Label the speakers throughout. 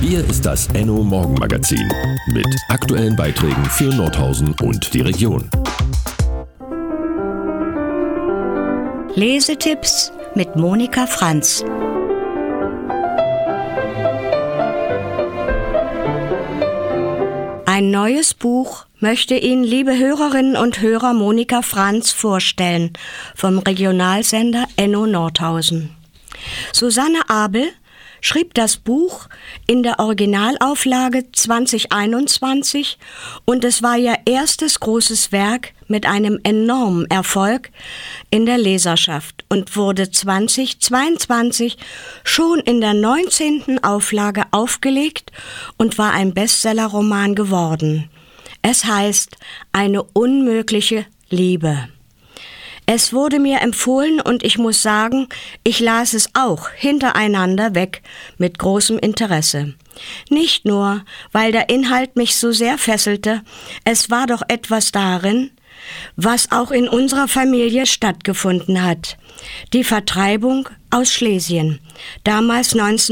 Speaker 1: Hier ist das Enno Morgenmagazin mit aktuellen Beiträgen für Nordhausen und die Region.
Speaker 2: Lesetipps mit Monika Franz. Ein neues Buch möchte Ihnen, liebe Hörerinnen und Hörer, Monika Franz vorstellen vom Regionalsender Enno Nordhausen. Susanne Abel schrieb das Buch in der Originalauflage 2021 und es war ihr erstes großes Werk mit einem enormen Erfolg in der Leserschaft und wurde 2022 schon in der 19. Auflage aufgelegt und war ein Bestsellerroman geworden. Es heißt Eine unmögliche Liebe. Es wurde mir empfohlen und ich muss sagen, ich las es auch hintereinander weg mit großem Interesse. Nicht nur, weil der Inhalt mich so sehr fesselte, es war doch etwas darin, was auch in unserer Familie stattgefunden hat. Die Vertreibung aus Schlesien, damals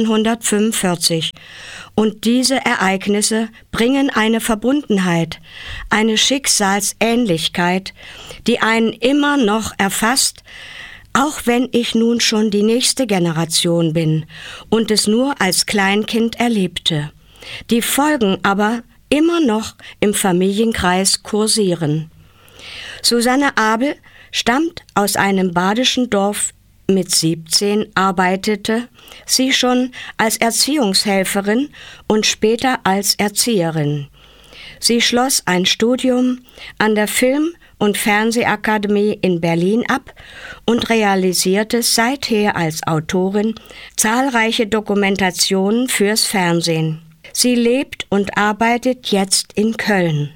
Speaker 2: 1945. Und diese Ereignisse bringen eine Verbundenheit, eine Schicksalsähnlichkeit, die einen immer noch erfasst, auch wenn ich nun schon die nächste Generation bin und es nur als Kleinkind erlebte. Die Folgen aber immer noch im Familienkreis kursieren. Susanne Abel stammt aus einem badischen Dorf. Mit 17 arbeitete sie schon als Erziehungshelferin und später als Erzieherin. Sie schloss ein Studium an der Film- und Fernsehakademie in Berlin ab und realisierte seither als Autorin zahlreiche Dokumentationen fürs Fernsehen. Sie lebt und arbeitet jetzt in Köln.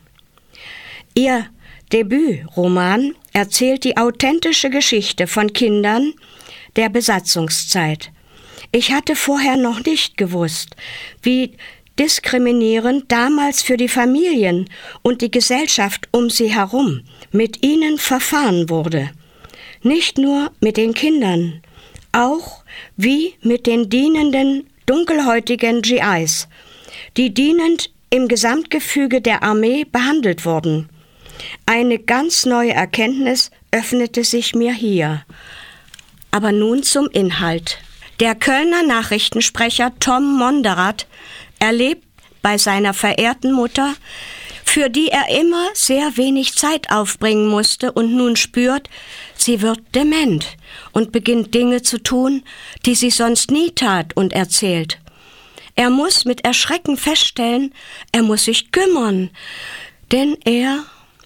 Speaker 2: Ihr Debütroman erzählt die authentische Geschichte von Kindern der Besatzungszeit. Ich hatte vorher noch nicht gewusst, wie diskriminierend damals für die Familien und die Gesellschaft um sie herum mit ihnen verfahren wurde. Nicht nur mit den Kindern, auch wie mit den dienenden, dunkelhäutigen GIs, die dienend im Gesamtgefüge der Armee behandelt wurden. Eine ganz neue Erkenntnis öffnete sich mir hier. Aber nun zum Inhalt. Der Kölner Nachrichtensprecher Tom Monderath erlebt bei seiner verehrten Mutter, für die er immer sehr wenig Zeit aufbringen musste und nun spürt, sie wird dement und beginnt Dinge zu tun, die sie sonst nie tat und erzählt. Er muss mit Erschrecken feststellen, er muss sich kümmern, denn er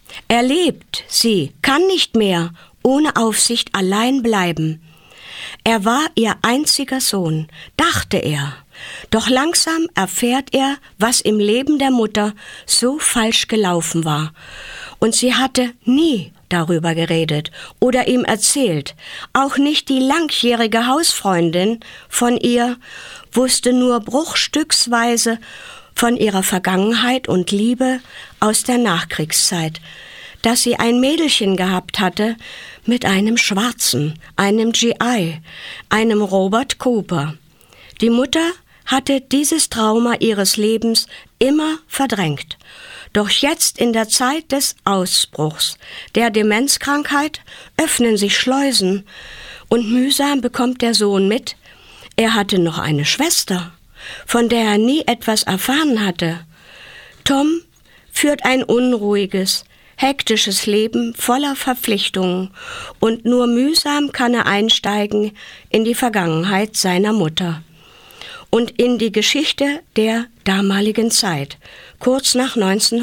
Speaker 2: lebt, sie kann nicht mehr ohne Aufsicht allein bleiben. Er war ihr einziger Sohn, dachte er. Doch langsam erfährt er, was im Leben der Mutter so falsch gelaufen war. Und sie hatte nie darüber geredet oder ihm erzählt. Auch nicht die langjährige Hausfreundin von ihr wusste nur bruchstücksweise von ihrer Vergangenheit und Liebe aus der Nachkriegszeit, dass sie ein Mädelchen gehabt hatte mit einem Schwarzen, einem GI, einem Robert Cooper. Die Mutter hatte dieses Trauma ihres Lebens immer verdrängt. Doch jetzt in der Zeit des Ausbruchs der Demenzkrankheit öffnen sich Schleusen und mühsam bekommt der Sohn mit, er hatte noch eine Schwester, von der er nie etwas erfahren hatte. Tom führt ein unruhiges, hektisches Leben voller Verpflichtungen und nur mühsam kann er einsteigen in die Vergangenheit seiner Mutter und in die Geschichte der damaligen Zeit, kurz nach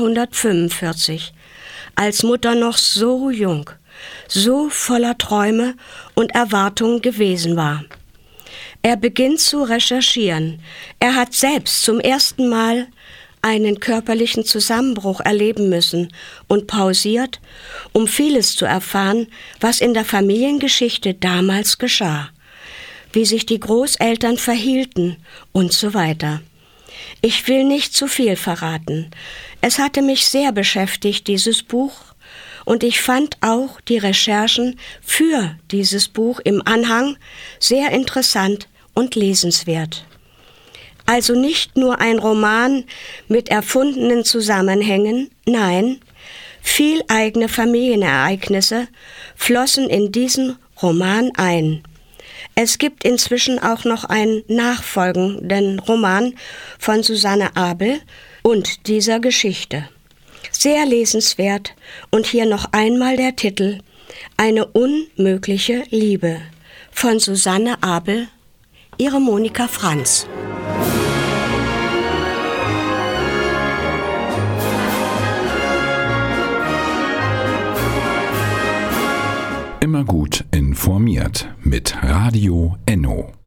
Speaker 2: 1945, als Mutter noch so jung, so voller Träume und Erwartungen gewesen war. Er beginnt zu recherchieren. Er hat selbst zum ersten Mal einen körperlichen Zusammenbruch erleben müssen und pausiert, um vieles zu erfahren, was in der Familiengeschichte damals geschah, wie sich die Großeltern verhielten und so weiter. Ich will nicht zu viel verraten. Es hatte mich sehr beschäftigt, dieses Buch, und ich fand auch die Recherchen für dieses Buch im Anhang sehr interessant und lesenswert. Also nicht nur ein Roman mit erfundenen Zusammenhängen, nein, viel eigene Familienereignisse flossen in diesen Roman ein. Es gibt inzwischen auch noch einen nachfolgenden Roman von Susanne Abel und dieser Geschichte. Sehr lesenswert und hier noch einmal der Titel »Eine unmögliche Liebe« von Susanne Abel, ihre Monika Franz.
Speaker 1: Immer gut informiert mit Radio Enno.